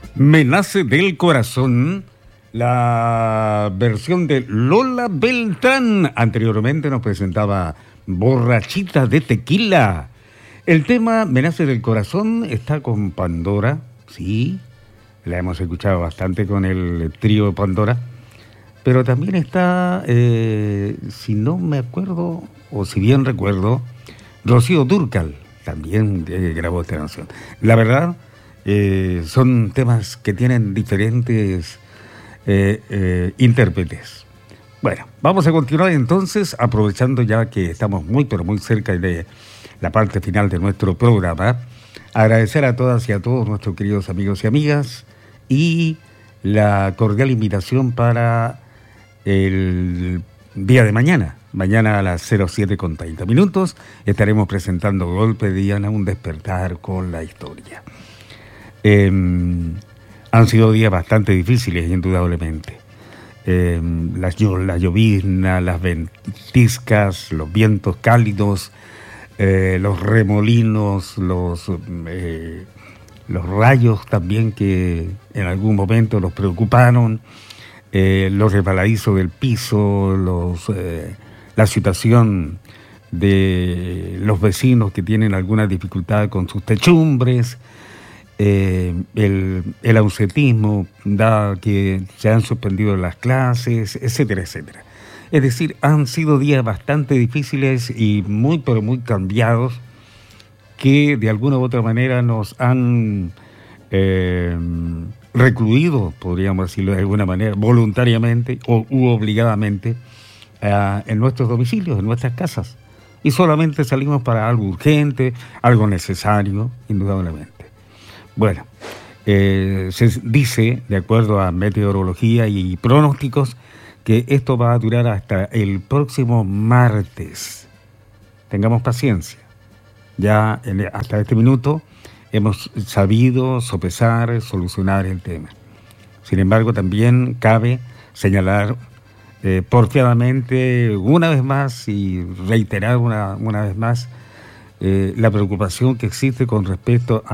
Me nace del corazón, la versión de Lola Beltrán. Anteriormente nos presentaba Borrachita de Tequila. El tema Me nace del corazón está con Pandora, sí, la hemos escuchado bastante con el trío de Pandora, pero también está, si no me acuerdo, o si bien recuerdo, Rocío Dúrcal también grabó esta canción. La verdad, son temas que tienen diferentes intérpretes. Bueno, vamos a continuar entonces, aprovechando ya que estamos muy, pero muy cerca de la parte final de nuestro programa. Agradecer a todas y a todos nuestros queridos amigos y amigas y la cordial invitación para el día de mañana. Mañana a las 07:30 estaremos presentando Golpe de Diana, un despertar con la historia. Han sido días bastante difíciles, indudablemente. La llovizna, las ventiscas, los vientos cálidos, los remolinos, los rayos también que en algún momento los preocuparon, los resbaladizos del piso, la situación de los vecinos que tienen alguna dificultad con sus techumbres, el ausentismo, dado que se han suspendido las clases, etcétera, etcétera. Es decir, han sido días bastante difíciles y muy, pero muy cambiados, que de alguna u otra manera nos han recluido, podríamos decirlo de alguna manera, voluntariamente u obligadamente, en nuestros domicilios, en nuestras casas. Y solamente salimos para algo urgente, algo necesario, indudablemente. Bueno, se dice, de acuerdo a meteorología y pronósticos, que esto va a durar hasta el próximo martes. Tengamos paciencia. Ya hasta este minuto hemos sabido sopesar, solucionar el tema. Sin embargo, también cabe señalar porfiadamente una vez más y reiterar una vez más la preocupación que existe con respecto a